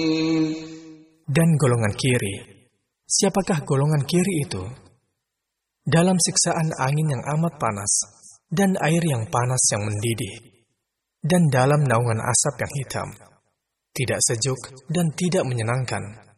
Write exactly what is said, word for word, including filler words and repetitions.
Dan golongan kiri, siapakah golongan kiri itu? Dalam siksaan angin yang amat panas, dan air yang panas yang mendidih, dan dalam naungan asap yang hitam, tidak sejuk dan tidak menyenangkan.